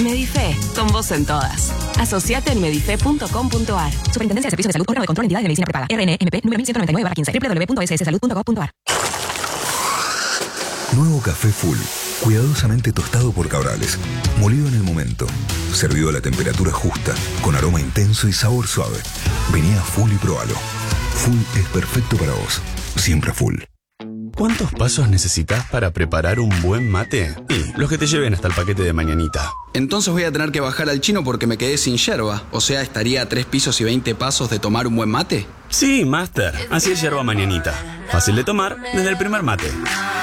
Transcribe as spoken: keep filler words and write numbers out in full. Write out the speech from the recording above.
Medife, con vos en todas. Asociate en medife punto com punto ar. Superintendencia de Servicios de Salud, órgano de control de entidades de medicina prepaga. R N M P número mil ciento noventa y nueve barra quince. doble u doble u doble u punto s s salud punto gov punto ar. Nuevo café Full, cuidadosamente tostado por Cabrales, molido en el momento, servido a la temperatura justa, con aroma intenso y sabor suave. Vení a Full y probalo. Full es perfecto para vos, siempre Full. ¿Cuántos pasos necesitas para preparar un buen mate? Y los que te lleven hasta el paquete de mañanita. Entonces voy a tener que bajar al chino porque me quedé sin yerba. O sea, ¿estaría a tres pisos y veinte pasos de tomar un buen mate? Sí, Master. Así es yerba mañanita. Fácil de tomar desde el primer mate.